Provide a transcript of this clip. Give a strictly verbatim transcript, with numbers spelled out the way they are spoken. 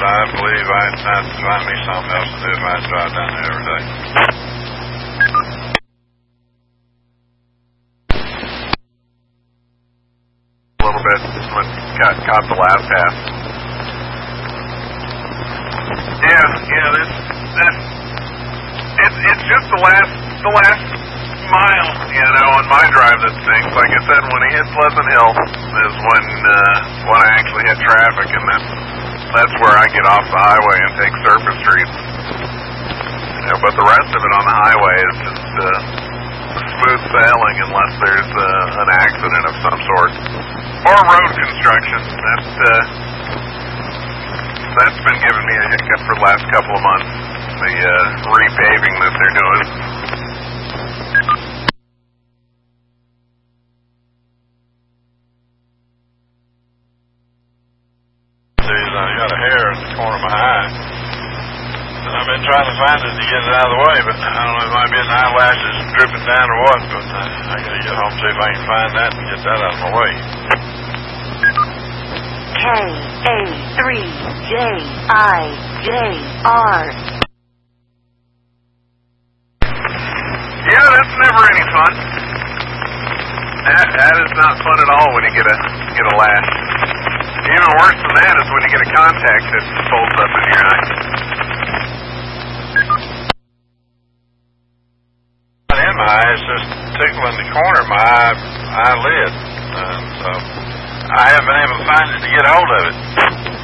I believe I'd have to find me something else to do if I drive down there every day. A little bit when got caught the last half. Yeah, yeah, this this it's it's just the last the last mile, you know, on my drive that stinks. Like I said, when he hit Pleasant Hill is when uh, when I actually hit traffic, and that's that's where I get off the highway and take surface streets. You know, but the rest of it on the highway is just uh, smooth sailing unless there's uh, an accident of some sort. Or road construction. That, uh, that's been giving me a hiccup for the last couple of months. The uh, repaving that they're doing. I got a hair in the corner of my eye. And I've been trying to find it to get it out of the way, but I don't know, it might be an eyelashes dripping down or what, but uh, I gotta get home and see if I can find that and get that out of my way. K A three J I J R. Yeah, that's never any fun. That, that is not fun at all when you get a get a lash. Even worse than that is when you get a contact that folds up in your eye. In my eye, it's just tickling the corner of my eye, eyelid. Uh, so I haven't been able to find it to get hold of it.